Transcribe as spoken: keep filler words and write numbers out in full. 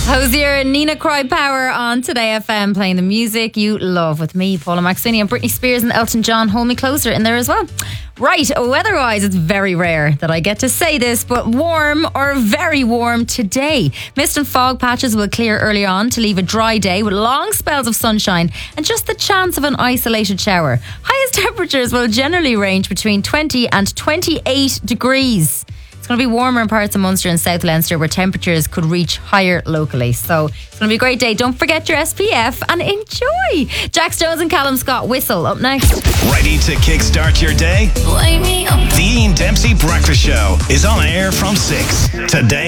Hosier and Nina Cry Power on Today F M, playing the music you love with me, Paula McSweeney, and Britney Spears and Elton John, Hold Me Closer, in there as well. Right, weather-wise, it's very rare that I get to say this, but warm or very warm today. Mist and fog patches will clear early on to leave a dry day with long spells of sunshine and just the chance of an isolated shower. Highest temperatures will generally range between twenty and twenty-eight degrees. It's going to be warmer in parts of Munster and South Leinster, where temperatures could reach higher locally. So it's going to be a great day. Don't forget your S P F and enjoy. Jax Jones and Callum Scott, Whistle, up next. Ready to kickstart your day? Wake me up. The Ian Dempsey Breakfast Show is on air from six today.